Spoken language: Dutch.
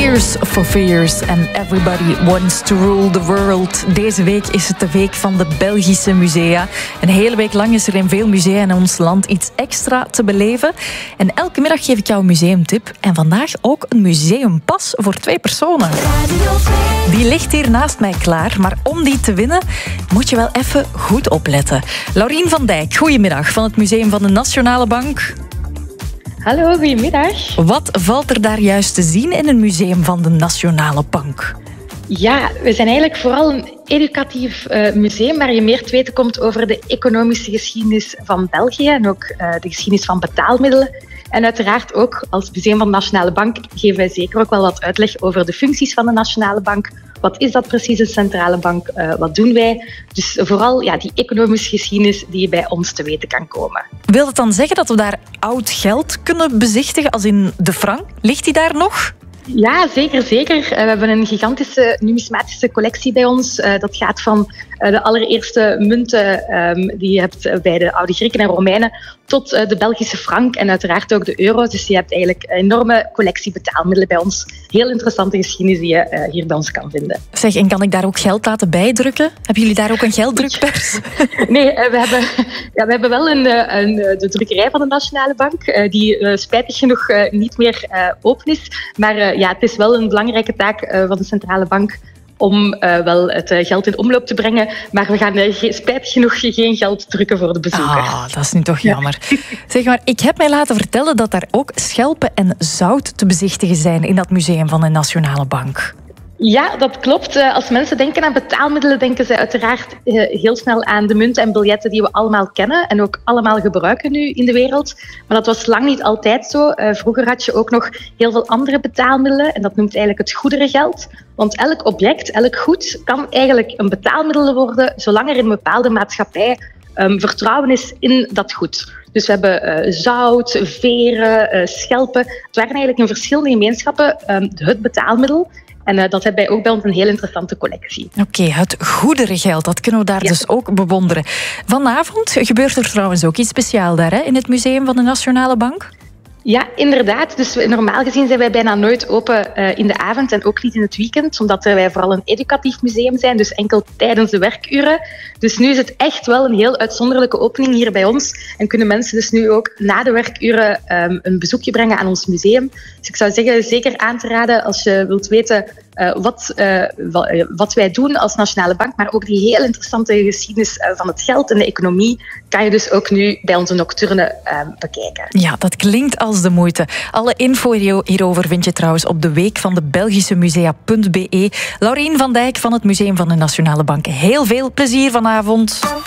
Tears for Fears and Everybody Wants to Rule the World. Deze week is het de week van de Belgische musea. Een hele week lang is er in veel musea in ons land iets extra te beleven. En elke middag geef ik jou een museumtip. En vandaag ook een museumpas voor 2 personen. Die ligt hier naast mij klaar. Maar om die te winnen moet je wel even goed opletten. Laurien van Dijk, goedemiddag, van het Museum van de Nationale Bank. Hallo, goedemiddag. Wat valt er daar juist te zien in een museum van de Nationale Bank? Ja, we zijn eigenlijk vooral een educatief museum waar je meer te weten komt over de economische geschiedenis van België en ook de geschiedenis van betaalmiddelen. En uiteraard ook als Museum van de Nationale Bank geven wij zeker ook wel wat uitleg over de functies van de Nationale Bank. Wat is dat precies, een centrale bank? Wat doen wij? Dus vooral die economische geschiedenis die bij ons te weten kan komen. Wil het dan zeggen dat we daar oud geld kunnen bezichtigen, als in de frank? Ligt die daar nog? Ja, zeker. We hebben een gigantische numismatische collectie bij ons. Dat gaat van de allereerste munten die je hebt bij de oude Grieken en Romeinen tot de Belgische frank en uiteraard ook de euro. Dus je hebt eigenlijk een enorme collectie betaalmiddelen bij ons. Heel interessante geschiedenis die je hier bij ons kan vinden. Zeg, en kan ik daar ook geld laten bijdrukken? Hebben jullie daar ook een gelddrukpers? Nee, we hebben wel de drukkerij van de Nationale Bank, die spijtig genoeg niet meer open is. Maar het is wel een belangrijke taak van de Centrale Bank om wel het geld in omloop te brengen. Maar we gaan spijtig genoeg geen geld drukken voor de bezoeker. Dat is nu toch jammer. Zeg maar, ik heb mij laten vertellen dat daar ook schelpen en zout te bezichtigen zijn in dat museum van de Nationale Bank. Ja, dat klopt. Als mensen denken aan betaalmiddelen, denken ze uiteraard heel snel aan de munten en biljetten die we allemaal kennen en ook allemaal gebruiken nu in de wereld. Maar dat was lang niet altijd zo. Vroeger had je ook nog heel veel andere betaalmiddelen en dat noemt eigenlijk het goederengeld. Want elk object, elk goed kan eigenlijk een betaalmiddel worden, zolang er in een bepaalde maatschappij vertrouwen is in dat goed. Dus we hebben zout, veren, schelpen. Het waren eigenlijk in verschillende gemeenschappen het betaalmiddel. En dat hebben wij ook bij ons een heel interessante collectie. Oké, het goederengeld, dat kunnen we daar dus ook bewonderen. Vanavond gebeurt er trouwens ook iets speciaals daar, hè, in het Museum van de Nationale Bank? Ja, inderdaad. Dus normaal gezien zijn wij bijna nooit open in de avond en ook niet in het weekend, omdat wij vooral een educatief museum zijn, dus enkel tijdens de werkuren. Dus nu is het echt wel een heel uitzonderlijke opening hier bij ons en kunnen mensen dus nu ook na de werkuren een bezoekje brengen aan ons museum. Dus ik zou zeggen, zeker aan te raden als je wilt weten wat wij doen als Nationale Bank, maar ook die heel interessante geschiedenis van het geld en de economie, kan je dus ook nu bij onze nocturne bekijken. Ja, dat klinkt als de moeite. Alle info hierover vind je trouwens op de week van de Belgische musea.be. Laurien van Dijk van het Museum van de Nationale Bank. Heel veel plezier vanavond.